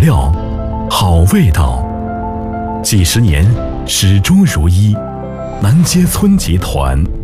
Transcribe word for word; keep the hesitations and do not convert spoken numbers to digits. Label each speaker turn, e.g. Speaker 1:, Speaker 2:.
Speaker 1: 料，好味道，几十年始终如一。南街村集团。